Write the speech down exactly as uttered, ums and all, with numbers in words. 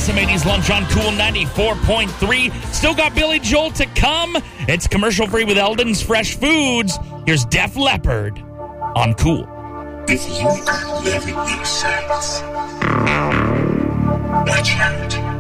awesome eighties lunch on Cool ninety-four point three. Still got Billy Joel to come. It's commercial free with Eldon's Fresh Foods. Here's Def Leppard on Cool. If you've got living insights, watch out.